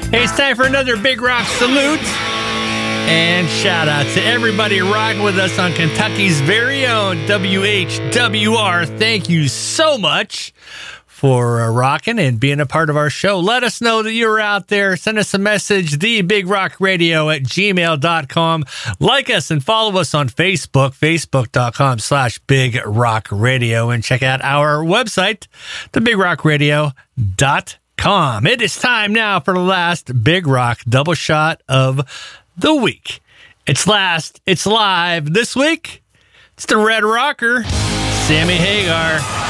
Hey, it's time for another Big Rock salute. And shout out to everybody rocking with us on Kentucky's very own WHWR. Thank you so much for rocking and being a part of our show. Let us know that you're out there. Send us a message, thebigrockradio@gmail.com. Like us and follow us on Facebook, facebook.com/Big Rock Radio. And check out our website, thebigRockRadio.com. It is time now for the last Big Rock double shot of the week. It's live this week. It's the Red Rocker, Sammy Hagar.